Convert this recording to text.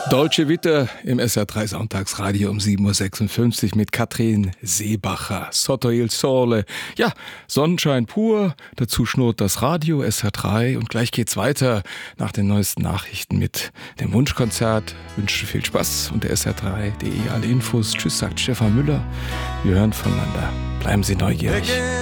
Dolce Vita im SR3 Sonntagsradio um 7.56 Uhr mit Katrin Seebacher. Sotto il Sole. Ja, Sonnenschein pur. Dazu schnurrt das Radio SR3 und gleich geht's weiter nach den neuesten Nachrichten mit dem Wunschkonzert. Wünsche viel Spaß unter sr3.de alle Infos. Tschüss, sagt Stefan Müller. Wir hören voneinander. Bleiben Sie neugierig.